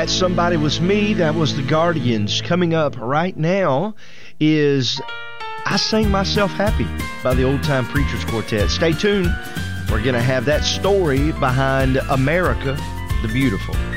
That Somebody Was Me. That was the Guardians. Coming up right now is I Sang Myself Happy by the Old Time Preachers Quartet. Stay tuned. We're going to have that story behind America the Beautiful.